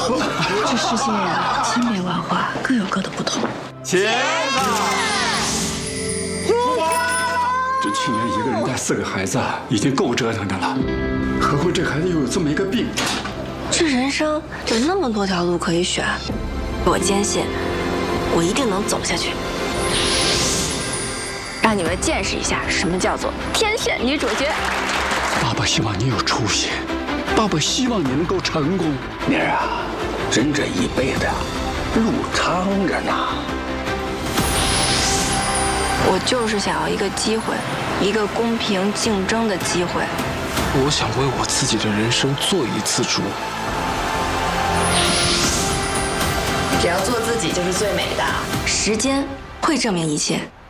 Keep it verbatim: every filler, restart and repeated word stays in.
这世界呀，千变万化，各有各的不同。 茄子， 这去年一个人带四个孩子，已经够折腾的了，何况这孩子又有这么一个病。 这人生有那么多条路可以选，我坚信，我一定能走下去。让你们见识一下什么叫做天选女主角。 爸爸希望你有出息，爸爸希望你能够成功。 妮儿啊，人这一辈子路长着呢。 我就是想要一个机会，一个公平竞争的机会。 我想为我自己的人生做一次主。 只要做自己就是最美的，时间会证明一切。